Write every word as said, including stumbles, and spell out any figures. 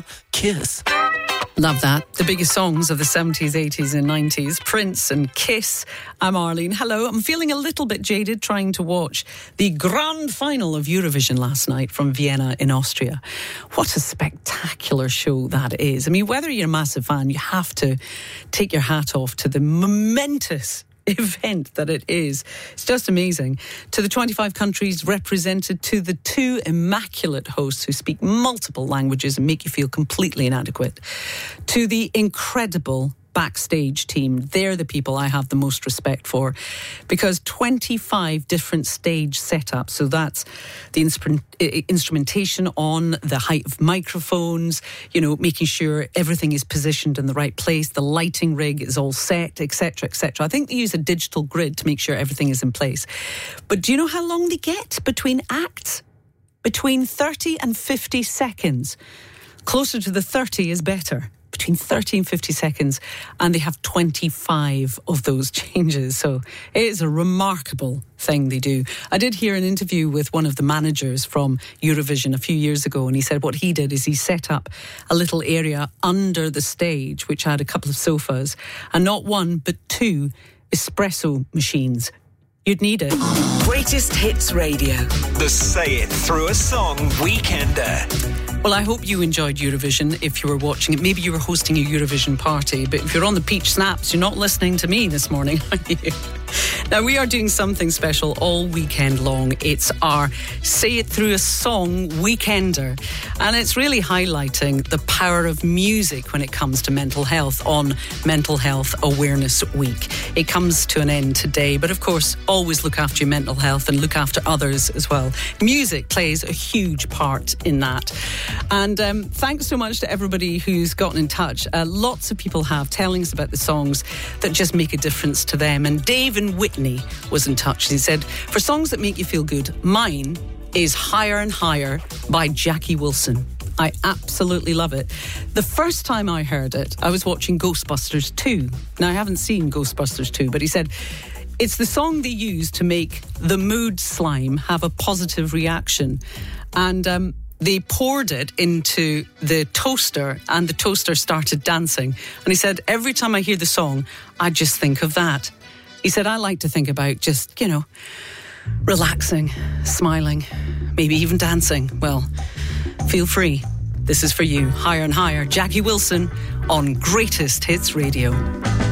Kiss. Love that. The biggest songs of the seventies, eighties and nineties. Prince and Kiss. I'm Arlene. Hello. I'm feeling a little bit jaded trying to watch the grand final of Eurovision last night from Vienna in Austria. What a spectacular show that is. I mean, whether you're a massive fan, you have to take your hat off to the momentous event that it is. It's just amazing. To the twenty-five countries represented, to the two immaculate hosts who speak multiple languages and make you feel completely inadequate, to the incredible backstage team. They're the people I have the most respect for, because twenty-five different stage setups, so that's the instru- instrumentation on, the height of microphones, you know, making sure everything is positioned in the right place, the lighting rig is all set, etc, etc. I think they use a digital grid to make sure everything is in place. But do you know how long they get between acts? Between thirty and fifty seconds. Closer to the thirty is better. Between thirty and fifty seconds, and they have twenty-five of those changes. So it is a remarkable thing they do. I did hear an interview with one of the managers from Eurovision a few years ago, and he said what he did is he set up a little area under the stage which had a couple of sofas and not one but two espresso machines. You'd need it. Greatest Hits Radio. The Say It Through a Song Weekender. Well, I hope you enjoyed Eurovision if you were watching it. Maybe you were hosting a Eurovision party, but if you're on the Peach Snaps, you're not listening to me this morning, are you? Now, we are doing something special all weekend long. It's our Say It Through a Song Weekender. And it's really highlighting the power of music when it comes to mental health on Mental Health Awareness Week. It comes to an end today, but of course, always look after your mental health and look after others as well. Music plays a huge part in that. And um, thanks so much to everybody who's gotten in touch. Uh, lots of people have telling us about the songs that just make a difference to them. And Dave in Whitney was in touch. He said, for songs that make you feel good, mine is Higher and Higher by Jackie Wilson. I absolutely love it. The first time I heard it, I was watching Ghostbusters two. Now, I haven't seen Ghostbusters two, but he said it's the song they use to make the mood slime have a positive reaction. And um, they poured it into the toaster and the toaster started dancing. And he said, every time I hear the song, I just think of that. He said, I like to think about just, you know, relaxing, smiling, maybe even dancing. Well, feel free. This is for you. Higher and Higher. Jackie Wilson on Greatest Hits Radio.